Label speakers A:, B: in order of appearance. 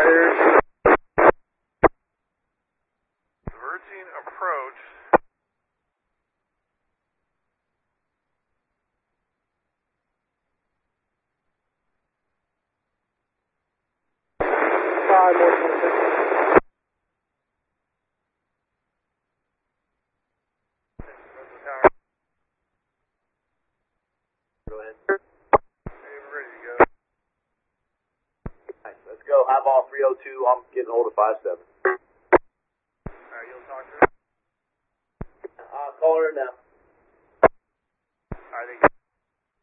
A: Diverging approach.
B: Go ahead.
A: Hey, we're ready to go.
B: Nice. Let's go. High ball 302. I'm getting hold of 57.